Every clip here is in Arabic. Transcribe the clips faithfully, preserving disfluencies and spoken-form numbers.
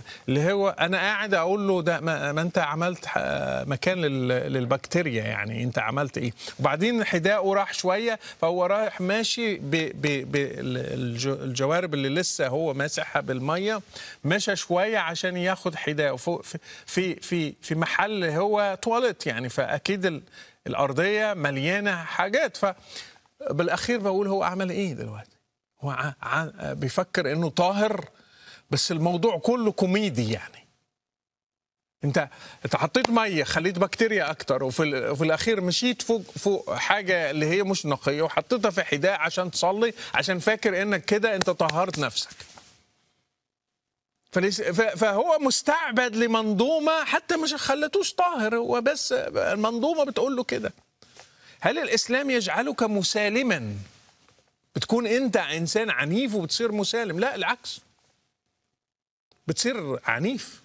اللي هو انا قاعد اقول له ده ما, ما انت عملت مكان للبكتيريا، يعني انت عملت ايه؟ وبعدين حذاءه راح شويه، فهو رايح ماشي بالجوارب اللي لسه هو ماسحها بالميه، مشى شويه عشان ياخد حذاءه في في في في محل هو تواليت يعني، فاكيد الارضيه مليانه حاجات. فبالاخير بقول هو عمل ايه دلوقتي؟ هو بيفكر انه طاهر، بس الموضوع كله كوميدي. يعني انت انت حطيت ميه خليت بكتيريا اكتر، وفي وفي الاخير مشيت فوق فوق حاجه اللي هي مش نقيه وحطيتها في حذاء عشان تصلي، عشان فاكر انك كده انت طهرت نفسك. فهو مستعبد لمنظومه حتى مش خلتوش طاهر، هو بس المنظومه بتقول له كده. هل الاسلام يجعلك مسالما بتكون انت انسان عنيف وبتصير مسالم؟ لا، العكس، بتصير عنيف.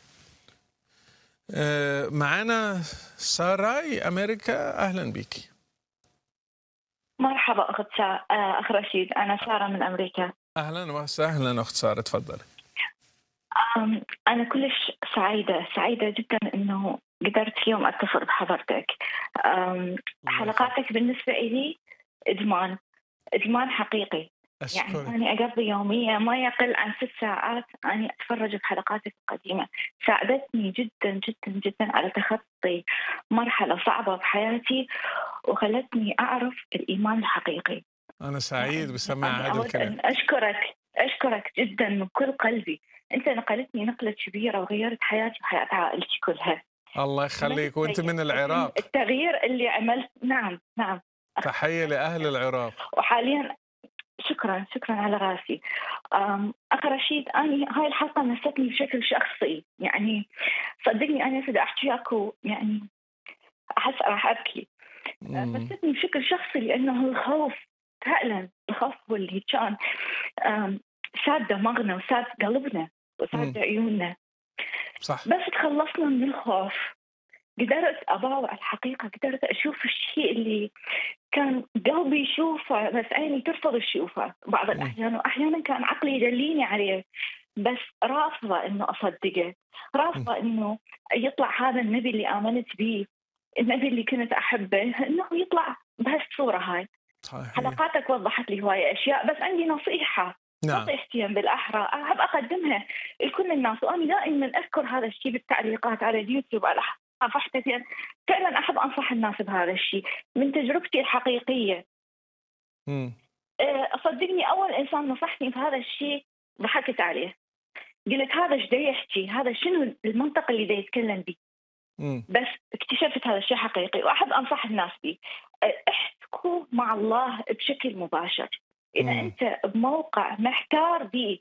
معانا ساراي أمريكا، أهلا بيكي. مرحبا أخت سارة. أخ رشيد، أنا سارة من أمريكا. أهلا وسهلا أخت سارة، تفضلي. أنا كلش سعيدة سعيدة جدا أنه قدرت اليوم أتصل بحضرتك. حلقاتك بالنسبة لي إدمان إدمان حقيقي. أشكرك. يعني أنا أقضي يوميا ما يقل عن ست ساعات أنا أتفرج بحلقاتك القديمة. ساعدتني جدا جدا جدا على تخطي مرحلة صعبة بحياتي، وخلتني أعرف الإيمان الحقيقي. أنا سعيد يعني بسماع هذا الكلام. أن أشكرك أشكرك جدا من كل قلبي. أنت نقلتني نقلة كبيرة وغيرت حياتي وحياة عائلتي كلها. الله يخليك. وأنت من العراق. التغيير اللي عملت. نعم نعم. تحية لأهل العراق. وحاليا شكرا شكرا على راسي. أخ رشيد، أنا هاي الحلقة مستني بشكل شخصي. يعني صدقني أنا إذا أحكي أكو يعني أحس راح أبكي. مستني بشكل شخصي لأنه الخوف فعلا، الخوف هو اللي كان ساد دماغنا وساد قلبنا وساد عيوننا. صح. بس تخلصنا من الخوف، قدرت أباوع الحقيقة، قدرت أشوف الشيء اللي كان قلبي يشوفه بس عيني ترفض تشوفه بعض الأحيان، وأحيانا كان عقلي يدليني عليه بس رافضة إنه أصدقه، رافضة إنه يطلع هذا النبي اللي آمنت به، النبي اللي كنت أحبه، إنه يطلع بهالصورة هاي. صحيح. حلقاتك وضحت لي هواية أشياء، بس عندي نصيحة. نعم. نصيحتي بالأحرى أحب أقدمها لكل الناس، وأنا دائما أذكر هذا الشيء بالتعليقات على اليوتيوب على صفحتي. فعلا أحب أنصح الناس بهذا الشيء من تجربتي الحقيقية. م. صدقني أول إنسان نصحني بهذا الشيء ضحكت عليه، قلت هذا ايش دا يحكي، هذا شنو المنطق اللي دا يتكلم به. م. بس اكتشفت هذا الشيء حقيقي، وأحب أنصح الناس به. احكوا مع الله بشكل مباشر. إذا م. أنت بموقع محتار به،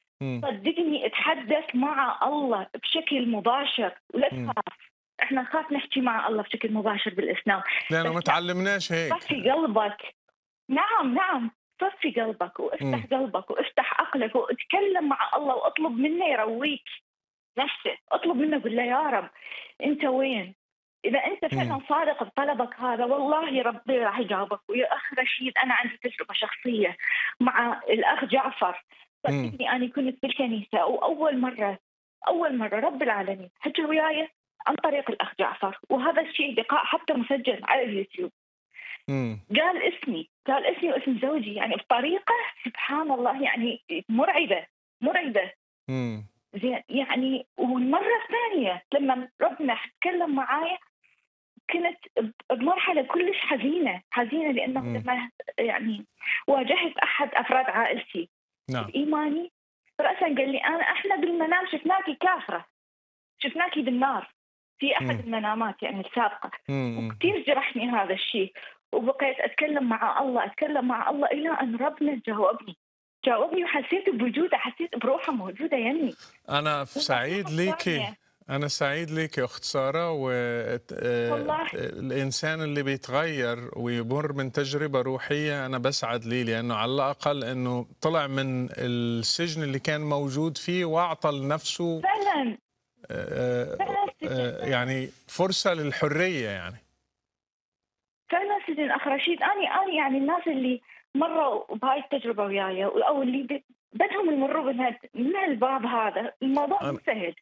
صدقني اتحدث مع الله بشكل مباشر ولا تخاف. احنا نخاف نحكي مع الله بشكل مباشر بالإسلام لأنه ما تعلمناش هيك. صفي قلبك. نعم نعم، صفي قلبك وافتح م. قلبك وافتح عقلك واتكلم مع الله واطلب منه يرويك نفسه. اطلب منه قل له يا رب انت وين؟ اذا انت فعلا صادق بطلبك هذا والله يا ربي راح يجاوبك. ويا اخ رشيد، انا عندي تجربه شخصيه مع الاخ جعفر. صدقني انا كنت بالكنيسه، واول مره اول مره رب العالمين حكى وياي عن طريق الاخ جعفر، وهذا الشيء لقاء حتى مسجل على اليوتيوب. مم. قال اسمي قال اسمي واسم زوجي، يعني بطريقه سبحان الله يعني مرعبه مرعبه. مم. زين يعني. والمره الثانيه لما ربنا تكلم معايا كنت بمرحله كلش حزينه حزينه لانه مم. لما يعني واجهت احد افراد عائلتي نعم. الايماني، راسا قال لي انا احنا بالمنام شفناكي كافره، شفناكي بالنار في احد مم. المنامات يعني السابقه. مم. وكثير جرحني هذا الشيء، وبقيت اتكلم مع الله اتكلم مع الله الى ان ربنا جاوبني جاوبني وحسيت بوجوده، حسيت بروحه موجوده يمي. انا سعيد ليكي أنا سعيد ليك يا أخت سارة. والإنسان اللي بيتغير ويمر من تجربة روحية أنا بسعد ليه، لأنه على الأقل أنه طلع من السجن اللي كان موجود فيه وأعطى لنفسه فعلا يعني فرصة للحرية. يعني فعلا سجن أخ رشيد. أنا أنا يعني الناس اللي مروا بهاي التجربة وياي أو اللي بدهم يمرّوا من هال من الباب هذا، الموضوع أنا مو سهل.